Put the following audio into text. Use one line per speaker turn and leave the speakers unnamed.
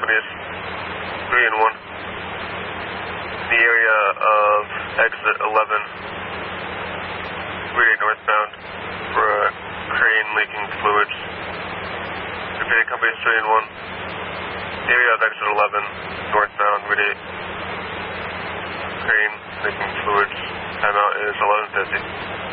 companies 3 and 1. The area of exit 11, Route 8 northbound for a crane leaking fluids. Repeating companies 3 and 1. The area of exit 11, northbound, Route 8. Crane leaking fluids. Timeout is 11:50.